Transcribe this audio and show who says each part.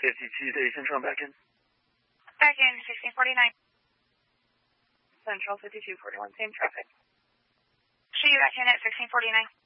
Speaker 1: 5230 Central, back in.
Speaker 2: Back in, 1649. Central 5241, same traffic. See you back in at 1649.